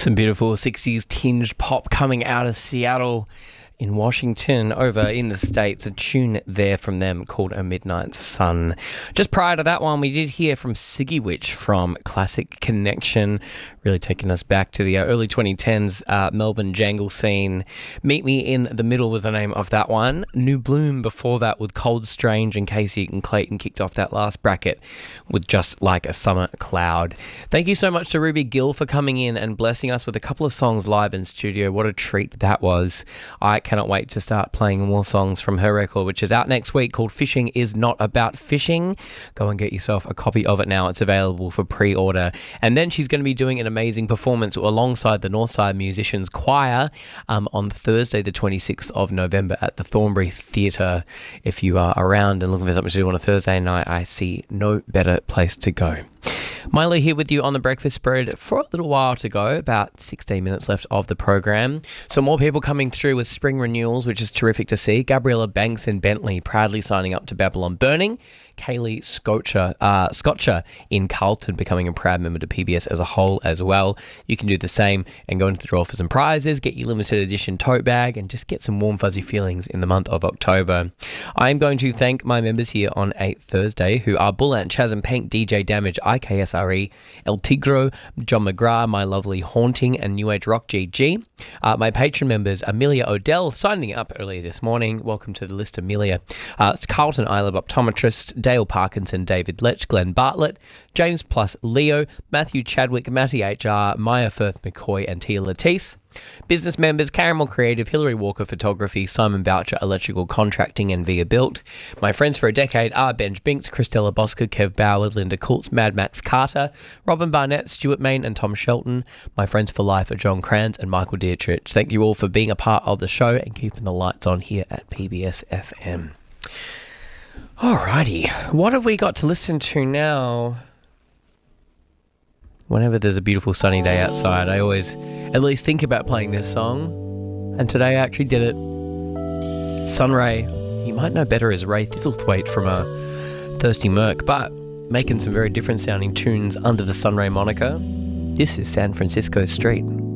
Some beautiful 60s tinged pop coming out of Seattle in Washington over in the States. A tune there from them called A Midnight Sun. Just prior to that one, we did hear from Siggy Witch from Classic Connection, really taking us back to the early 2010s Melbourne jangle scene. Meet Me in the Middle was the name of that one. New Bloom before that with Cold Strange, and Casey and Clayton kicked off that last bracket with Just Like a Summer Cloud. Thank you so much to Ruby Gill for coming in and blessing us with a couple of songs live in studio. What a treat that was. I cannot wait to start playing more songs from her record, which is out next week, called Fishing Is Not About Fishing. Go and get yourself a copy of it now. It's available for pre-order. And then she's going to be doing an amazing performance alongside the Northside Musicians Choir on Thursday the 26th of November at the Thornbury Theatre. If you are around and looking for something to do on a Thursday night, I see no better place to go. Milo here with you on the Breakfast Spread for a little while to go, about 16 minutes left of the program. Some more people coming through with spring renewals, which is terrific to see. Gabriella Banks and Bentley proudly signing up to Babylon Burning. Kaylee Scotcher in Carlton becoming a proud member to PBS as a whole as well. You can do the same and go into the draw for some prizes, get your limited edition tote bag, and just get some warm fuzzy feelings in the month of October. I am going to thank my members here on a Thursday, who are Bullant, Chaz and Pink, DJ Damage, IKSRE, El Tigro, John McGrath, My Lovely Haunting, and New Age Rock GG. My patron members, Amelia Odell, signing up earlier this morning. Welcome to the list, Amelia. It's Carlton Ileb Optometrist, Dale Parkinson, David Lech, Glenn Bartlett, James plus Leo, Matthew Chadwick, Matty HR, Maya Firth McCoy, and Tia Latisse. Business members, Caramel Creative, Hillary Walker Photography, Simon Boucher Electrical Contracting, and Via Built. My friends for a decade are Benj Binks, Christella Bosca, Kev Bauer, Linda Coultz, Mad Max Carter, Robin Barnett, Stuart Main, and Tom Shelton. My friends for life are John Kranz and Michael Dietrich. Thank you all for being a part of the show and keeping the lights on here at PBS FM. Alrighty, what have we got to listen to now? Whenever there's a beautiful sunny day outside, I always at least think about playing this song. And today I actually did it. Sunray, you might know better as Ray Thistlethwaite from Thirsty Merc, but making some very different sounding tunes under the Sunray moniker. This is San Francisco Street.